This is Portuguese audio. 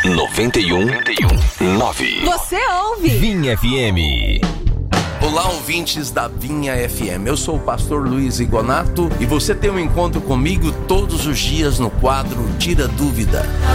91,9. Você ouve Vinha FM. Olá, ouvintes da Vinha FM. Eu sou o pastor Luiz Igonato e você tem um encontro comigo todos os dias no quadro Tira Dúvida.